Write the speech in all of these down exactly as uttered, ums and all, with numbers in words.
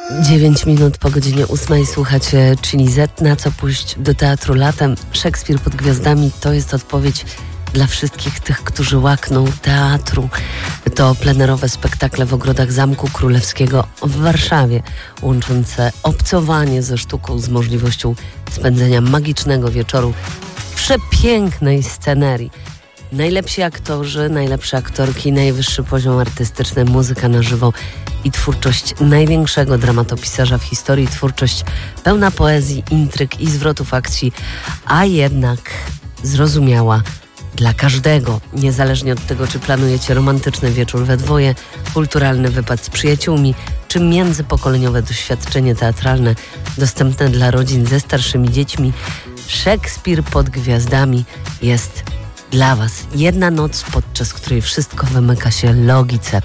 Dziewięć minut po godzinie ósmej słuchacie Chili Z. Na co pójść do teatru latem? Szekspir pod gwiazdami to jest odpowiedź dla wszystkich tych, którzy łakną teatru. To plenerowe spektakle w ogrodach Zamku Królewskiego w Warszawie, łączące obcowanie ze sztuką z możliwością spędzenia magicznego wieczoru w przepięknej scenerii. Najlepsi aktorzy, najlepsze aktorki, najwyższy poziom artystyczny, muzyka na żywo i twórczość największego dramatopisarza w historii, twórczość pełna poezji, intryg i zwrotów akcji, a jednak zrozumiała dla każdego, niezależnie od tego, czy planujecie romantyczny wieczór we dwoje, kulturalny wypad z przyjaciółmi, czy międzypokoleniowe doświadczenie teatralne dostępne dla rodzin ze starszymi dziećmi. Szekspir pod gwiazdami jest dla Was. Jedna noc, podczas której wszystko wymyka się logice.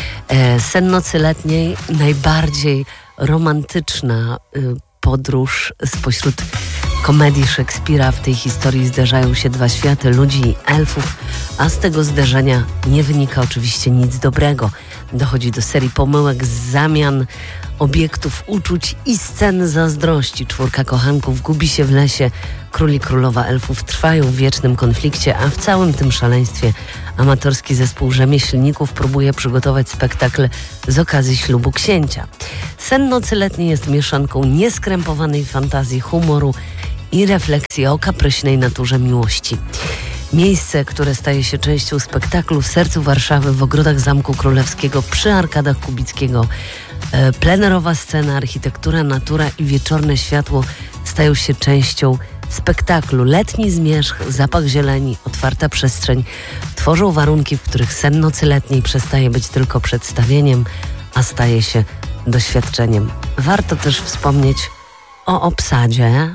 E, sen nocy letniej, najbardziej romantyczna y, podróż spośród komedii Szekspira. W tej historii zderzają się dwa światy, ludzi i elfów, a z tego zderzenia nie wynika oczywiście nic dobrego. Dochodzi do serii pomyłek, zamian obiektów uczuć i scen zazdrości. Czwórka kochanków gubi się w lesie. Król i królowa elfów trwają w wiecznym konflikcie, a w całym tym szaleństwie amatorski zespół rzemieślników próbuje przygotować spektakl z okazji ślubu księcia. Sen nocy letniej jest mieszanką nieskrępowanej fantazji, humoru i refleksji o kapryśnej naturze miłości. Miejsce, które staje się częścią spektaklu w sercu Warszawy, w ogrodach Zamku Królewskiego, przy arkadach Kubickiego. E, plenerowa scena, architektura, natura i wieczorne światło stają się częścią spektaklu. Letni zmierzch, zapach zieleni, otwarta przestrzeń tworzą warunki, w których sen nocy letniej przestaje być tylko przedstawieniem, a staje się doświadczeniem. Warto też wspomnieć o obsadzie.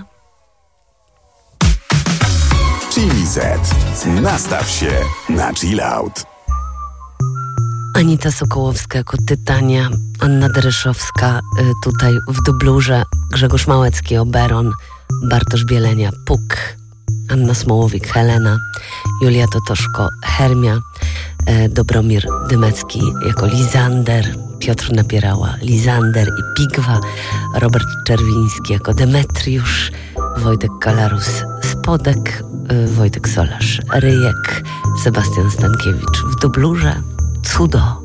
Chili Z. Nastaw się na chill out. Anita Sokołowska jako Tytania, Anna Deryszowska y, tutaj w dublurze, Grzegorz Małecki Oberon, Bartosz Bielenia Puk, Anna Smołowik Helena, Julia Totoszko Hermia, y, Dobromir Dymecki jako Lizander, Piotr Napierała Lizander i Pigwa, Robert Czerwiński jako Demetriusz, Wojtek Kalarus Spodek, y, Wojtek Solarz Ryjek, Sebastian Stankiewicz w dublurze. Cudo.